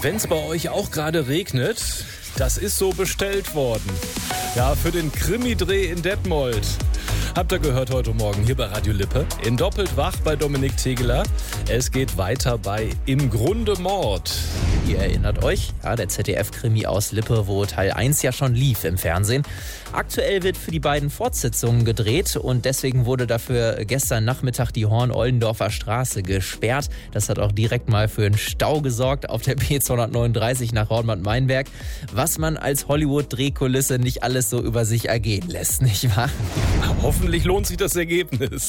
Wenn es bei euch auch gerade regnet, das ist so bestellt worden. Ja, für den Krimi-Dreh in Detmold. Habt ihr gehört heute Morgen hier bei Radio Lippe. In Doppelt wach bei Dominik Tegeler. Es geht weiter bei Im Grunde Mord. Ihr erinnert euch, ja, der ZDF-Krimi aus Lippe, wo Teil 1 ja schon lief im Fernsehen. Aktuell wird für die beiden Fortsetzungen gedreht und deswegen wurde dafür gestern Nachmittag die Horn-Ollendorfer Straße gesperrt. Das hat auch direkt mal für einen Stau gesorgt auf der B239 nach Horn-Bad-Meinberg. Was man als Hollywood-Drehkulisse nicht alles so über sich ergehen lässt, nicht wahr? Hoffentlich lohnt sich das Ergebnis.